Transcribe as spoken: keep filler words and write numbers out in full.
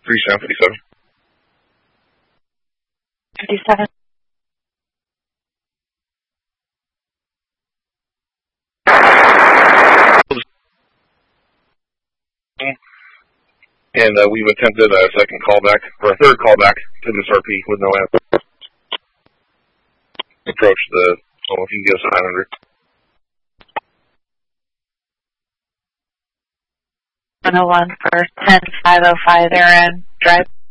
three seven fifty-seven. fifty-seven. And uh, we've attempted a second callback, or a third callback to this R P with no answer. Approach the, oh, if you can give us a nine hundred. one oh one for ten five oh five Aaron Drive.